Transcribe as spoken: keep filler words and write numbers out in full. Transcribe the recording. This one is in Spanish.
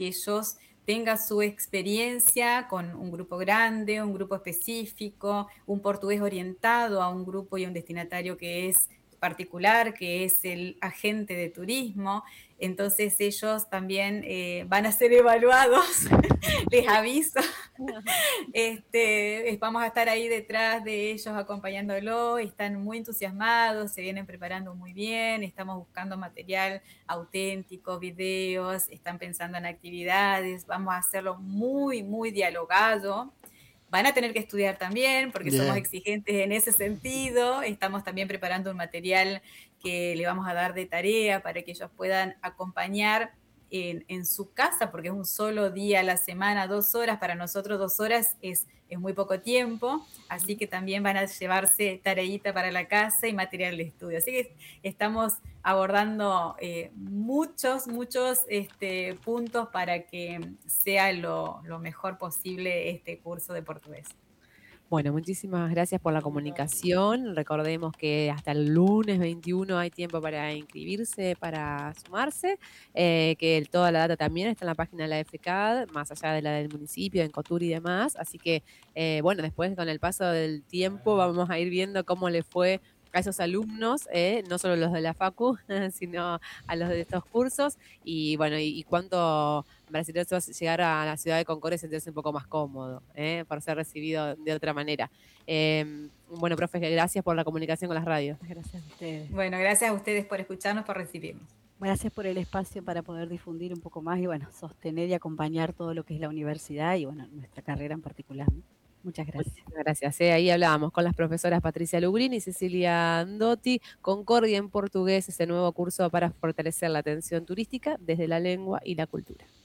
que ellos tengan su experiencia con un grupo grande, un grupo específico, un portugués orientado a un grupo y un destinatario que es particular, que es el agente de turismo. Entonces ellos también eh, van a ser evaluados, les aviso. Este, vamos a estar ahí detrás de ellos acompañándolo, están muy entusiasmados, se vienen preparando muy bien, estamos buscando material auténtico, videos, están pensando en actividades, vamos a hacerlo muy, muy dialogado. Van a tener que estudiar también porque somos Bien. exigentes en ese sentido. Estamos también preparando un material que le vamos a dar de tarea para que ellos puedan acompañar en, en su casa, porque es un solo día a la semana, dos horas. Para nosotros dos horas es, es muy poco tiempo, así que también van a llevarse tareita para la casa y material de estudio. Así que estamos abordando eh, muchos, muchos este, puntos para que sea lo, lo mejor posible este curso de portugués. Bueno, muchísimas gracias por la comunicación. Recordemos que hasta el lunes veintiuno hay tiempo para inscribirse, para sumarse, eh, que el- toda la data también está en la página de la F C A D, más allá de la del municipio, en Cotur y demás. Así que, eh, bueno, después con el paso del tiempo vamos a ir viendo cómo le fue a esos alumnos, eh, no solo los de la Facu, sino a los de estos cursos, y bueno, y, y cuánto brasileño va a llegar a la ciudad de Concordia y sentirse un poco más cómodo, ¿eh? Por ser recibido de otra manera. Eh, bueno, profe, gracias por la comunicación con las radios. Gracias a ustedes. Bueno, gracias a ustedes por escucharnos, por recibirnos. Gracias por el espacio para poder difundir un poco más y bueno, sostener y acompañar todo lo que es la universidad y bueno, nuestra carrera en particular, ¿no? Muchas gracias. Muchísimas gracias. ¿eh? Ahí hablábamos con las profesoras Patricia Lugrini y Cecilia Andotti, Concordia en portugués, ese nuevo curso para fortalecer la atención turística desde la lengua y la cultura.